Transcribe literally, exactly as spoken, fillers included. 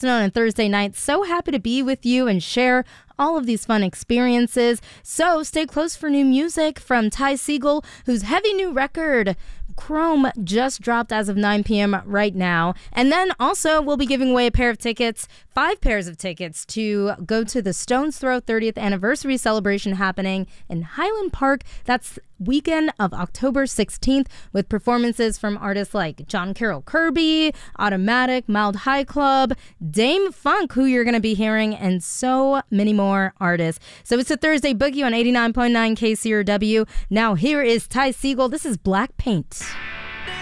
afternoon and Thursday night. So happy to be with you and share all of these fun experiences. So stay close for new music from Ty Segall, whose heavy new record Chrome just dropped as of nine p.m. right now. And then also we'll be giving away a pair of tickets, five pairs of tickets to go to the Stones Throw thirtieth anniversary celebration happening in Highland Park. That's weekend of October sixteenth with performances from artists like John Carroll Kirby, Automatic, Mild High Club, Dame Funk, who you're going to be hearing, and so many more artists. So it's a Thursday Boogie on eighty-nine point nine K C R W. Now here is Ty Segall. This is Black Paint.